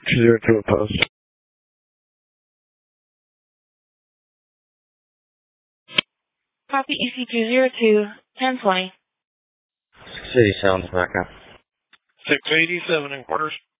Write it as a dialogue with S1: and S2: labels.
S1: 202 post.
S2: Copy EC202, 1020.
S3: City sounds back up.
S1: 687 in quarters.